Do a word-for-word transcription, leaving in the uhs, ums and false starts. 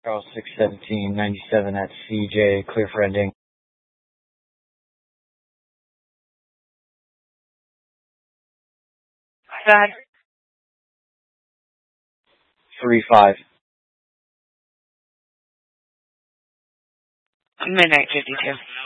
Charles six seventeen ninety-seven at C J, clear for ending. God. three five. Midnight fifty-two.